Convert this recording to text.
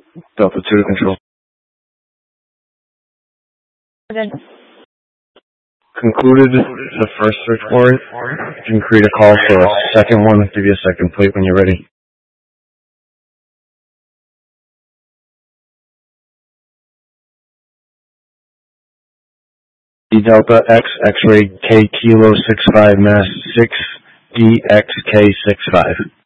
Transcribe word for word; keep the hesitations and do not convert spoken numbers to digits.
Delta two to control. Then Concluded the first search warrant. You can create a call for a second one. Give you a second plate when you're ready. D Delta X X-ray K Kilo six five Mass six D X K six five.